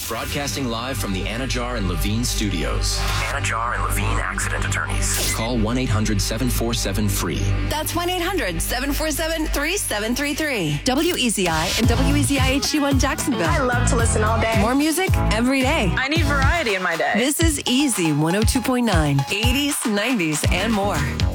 Broadcasting live from the Anajar and Levine studios. Anajar and Levine Accident Attorneys. Call 1-800-747-FREE. That's 1-800-747-3733. WEZI and WEZI HD1 Jacksonville. I love to listen all day. More music every day. I need variety in my day. This is Easy 102.9. 80s, 90s, and more.